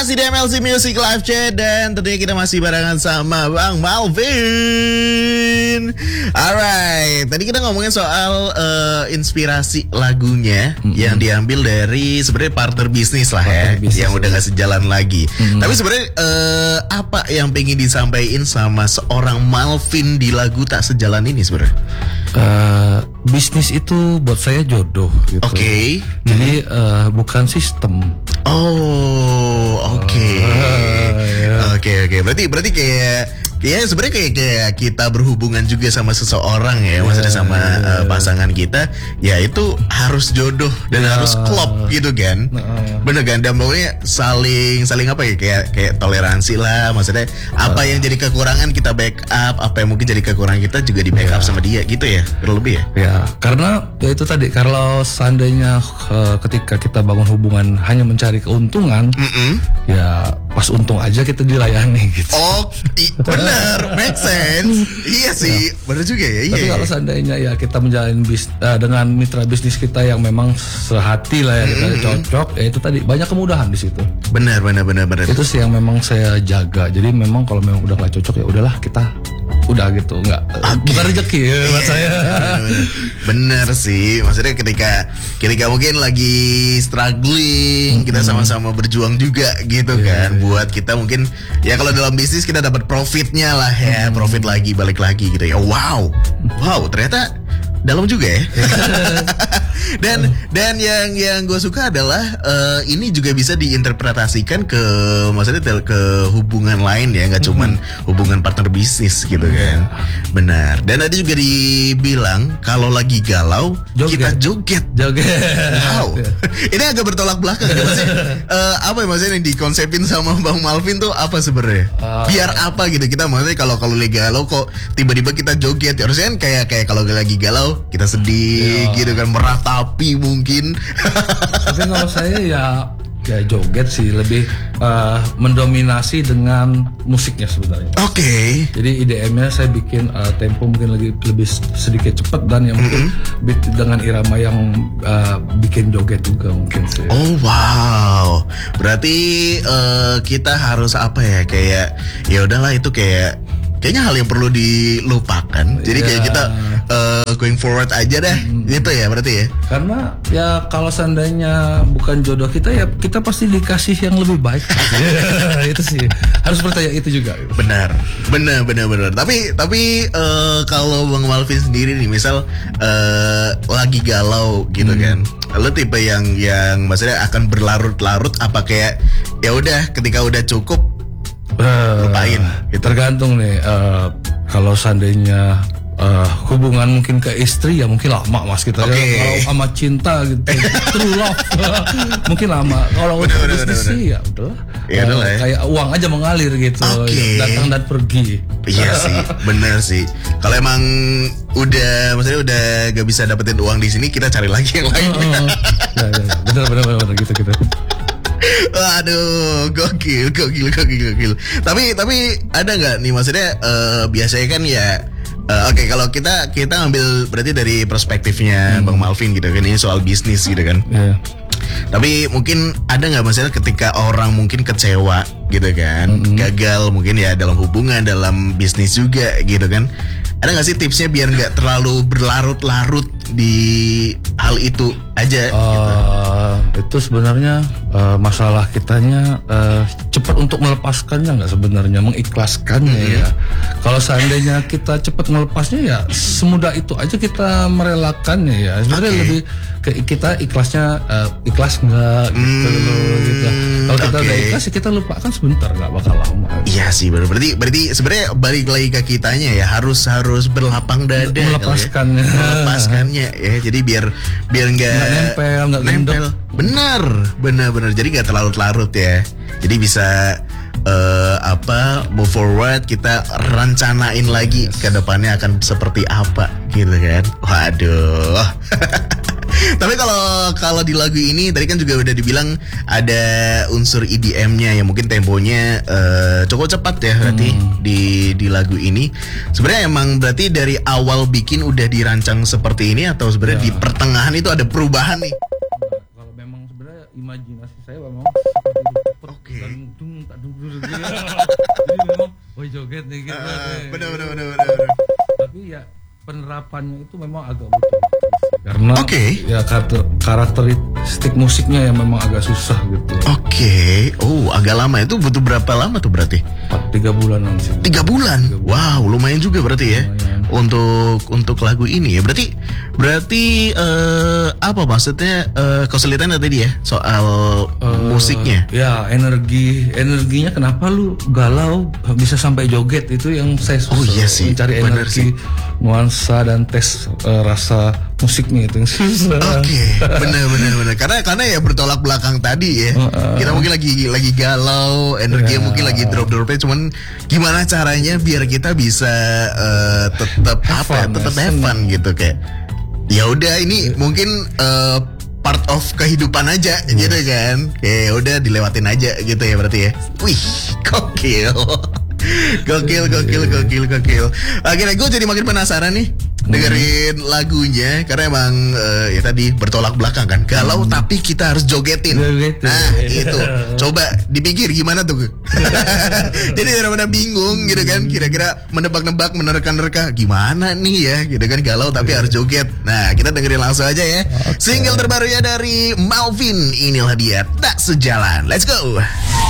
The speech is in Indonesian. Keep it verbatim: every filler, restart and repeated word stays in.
Masih di M L C Music Live Chat dan tentunya kita masih barengan sama Bang Malvin. Alright, tadi kita ngomongin soal uh, inspirasi lagunya mm-hmm. yang diambil dari sebenarnya partner bisnis lah partner ya, bisnis yang udah gak sejalan lagi. Mm-hmm. Tapi sebenarnya uh, apa yang pengen disampaikan sama seorang Malvin di lagu Tak Sejalan ini sebenarnya? Uh, bisnis itu buat saya jodoh gitu. Oke. Okay. Jadi uh, bukan sistem. Oh, oke. Okay. uh, Oke, okay, oke. Okay. Berarti berarti kayak ya sebenarnya kayak kayak kita berhubungan juga sama seseorang ya, maksudnya sama uh, pasangan kita, ya itu harus jodoh dan yeah. harus klop gitu kan. Uh, Bener kan? Dan pokoknya saling saling apa ya, kayak kayak toleransi lah, maksudnya uh, apa yang jadi kekurangan kita backup, apa yang mungkin jadi kekurangan kita juga di backup yeah. sama dia gitu ya, kurang lebih ya. Ya, karena ya itu tadi, kalau seandainya uh, ketika kita bangun hubungan hanya mencari keuntungan, mm-hmm. ya pas untung aja kita dilayani gitu. Oh, i- benar, make sense. Iya sih, ya. Benar juga ya. Tapi iya, kalau iya. seandainya ya kita menjalin bis, uh, dengan mitra bisnis kita yang memang sehati lah ya, kita mm-hmm. cocok, ya itu tadi banyak kemudahan di situ. Benar, benar, benar, benar. Itu sih yang memang saya jaga. Jadi memang kalau memang udah nggak cocok ya udahlah, kita udah gitu, nggak okay. bukan rezeki ya buat yeah. saya. Bener sih, maksudnya ketika ketika mungkin lagi struggling, mm-hmm. kita sama-sama berjuang juga gitu yeah, kan, yeah. buat kita mungkin ya kalau dalam bisnis kita dapat profitnya lah ya, mm-hmm. profit lagi balik lagi gitu ya. Wow, wow ternyata dalam juga ya. dan dan yang yang gue suka adalah uh, ini juga bisa diinterpretasikan ke maksudnya ke hubungan lain ya, nggak cuman mm-hmm. hubungan partner bisnis gitu kan. Benar. Dan tadi juga dibilang kalau lagi galau joget. Kita joget. Joget. Wow. Ini agak bertolak belakang ya, maksudnya uh, apa ya, maksudnya yang dikonsepin sama Bang Malvin tuh apa sebenarnya? Uh, Biar apa gitu kita, maksudnya kalau kalau lagi galau kok tiba-tiba kita joget. Ya, harusnya kan kayak kayak kalau lagi galau kita sedih yeah. gitu kan, meratapi mungkin. Tapi kalau saya ya ya joget sih, lebih uh, mendominasi dengan musiknya sebenarnya. Oke. Okay. Jadi I D M-nya saya bikin uh, tempo mungkin lagi lebih sedikit cepat, dan yang mungkin mm-hmm. beat dengan irama yang uh, bikin joget juga mungkin sih. Oh wow. Berarti uh, kita harus apa ya, kayak ya udahlah itu kayak kayaknya hal yang perlu dilupakan. Jadi yeah. kayak kita uh, going forward aja deh, hmm. gitu ya berarti ya. Karena ya kalau seandainya bukan jodoh kita, ya kita pasti dikasih yang lebih baik. Itu sih harus percaya itu juga. Benar, benar, benar, benar. Tapi tapi uh, kalau Bang Malvin sendiri nih, misal uh, lagi galau gitu hmm. kan, lo tipe yang yang maksudnya akan berlarut-larut apa kayak ya udah ketika udah cukup Uh, lupain gitu. Tergantung nih, uh, kalau seandainya uh, hubungan mungkin ke istri ya mungkin lama mas kita okay. ya. Kalau sama cinta gitu true love mungkin lama. Kalau untuk bisnis sih ya udah ya, uh, ya. kayak uang aja mengalir gitu, okay. datang dan pergi. Iya sih, bener sih. Kalau emang udah maksudnya udah gak bisa dapetin uang di sini, kita cari lagi yang lain. uh, ya, ya, ya. Bener bener bener gitu gitu. Waduh, gokil, gokil, gokil, gokil. Tapi, tapi ada nggak nih, maksudnya uh, biasanya kan ya, uh, oke okay, kalau kita kita ngambil berarti dari perspektifnya hmm. Bang Malvin gitu kan, ini soal bisnis gitu kan. Yeah. Tapi mungkin ada nggak masalah ketika orang mungkin kecewa gitu kan, mm-hmm. gagal mungkin ya dalam hubungan, dalam bisnis juga gitu kan. Ada nggak sih tipsnya biar nggak terlalu berlarut-larut di hal itu aja? Uh, gitu. Itu sebenarnya uh, masalah kitanya uh, cepat untuk melepaskannya nggak sebenarnya, mengikhlaskannya mm-hmm. ya. Kalau seandainya kita cepat melepasnya ya semudah itu aja kita merelakannya ya. Sebenarnya okay. lebih ke kita ikhlasnya uh, ikhlas nggak gitu mm, loh gitu. Kalau kita okay. udah ikhlas ya kita lupakan sebentar, nggak bakal lama. Iya sih benar. Berarti berarti sebenarnya balik lagi ke kitanya ya, harus harus berlapang dada, melepaskannya, ya. melepaskannya ya. Jadi biar biar nggak nempel, nggak nempel. Benar, benar, benar. Jadi nggak terlarut-larut ya. Jadi bisa uh, apa move forward, kita rencanain lagi yes. ke depannya akan seperti apa gitu kan. Waduh. Tapi kalau kalau di lagu ini tadi kan juga udah dibilang ada unsur E D M-nya yang mungkin temponya uh, cukup cepat ya berarti hmm. di di lagu ini. Sebenarnya emang berarti dari awal bikin udah dirancang seperti ini atau sebenarnya ya. Di pertengahan itu ada perubahan nih? Kalau memang sebenarnya imajinasi saya memang seperti itu. Oke. Dan dung tak dung dung gitu. Jadi memang oh joget nih gitu. Uh, bener bener bener bener. Tapi ya penerapannya itu memang agak butuh. Karena Oke. ya karakter, karakteristik musiknya yang memang agak susah gitu. Oke, oh agak lama itu butuh berapa lama tuh berarti? Empat tiga bulanan sih. Tiga bulan. Wow, lumayan juga berarti ya. Lumayan. Untuk untuk lagu ini ya. Berarti berarti eh, apa maksudnya eh, kesulitannya tadi ya soal Eh, musiknya? Ya energi energinya kenapa lu galau bisa sampai joget itu yang saya susah Oh, iya sih, mencari bener energi sih. nuansa dan tes eh, rasa musiknya itu yang susah. Oke, benar benar benar. Karena karena ya bertolak belakang tadi ya. Uh-uh. Kita mungkin lagi lagi galau, energi Ya. mungkin lagi drop-dropnya. Cuman gimana caranya biar kita bisa eh, tetap Have apa? Ya, fun, tetap ya, have fun senang. gitu kayak. Ya udah ini mungkin eh, part of kehidupan aja gitu kan. Ya udah dilewatin aja gitu ya berarti ya. Wih, gokil. Gokil, gokil, gokil, gokil. Akhirnya gue jadi makin penasaran nih dengerin lagunya karena emang eh, ya tadi bertolak belakang kan. Galau tapi kita harus jogetin. Jogetin. Nah itu, coba dipikir gimana tuh. Jadi daripada bingung gitu kan, kira-kira menebak-nebak, menerka-nerka gimana nih ya, gitu kan galau tapi harus joget. Nah kita dengerin langsung aja ya. Single terbarunya dari Malvin, inilah dia Tak Sejalan. Let's go.